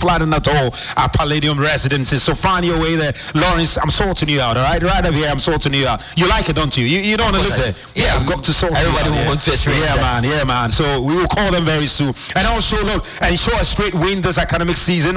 flattering at all at Palladium Residences. So find your way there. Lawrence, I'm sorting you out, all right? Right over here, I'm sorting you out. You like it, don't you? You don't want to live there. Yeah, I've got to sort everybody you out. wants to experience Yeah, man. So we will call them very soon. And also, look, ensure a straight win this academic season.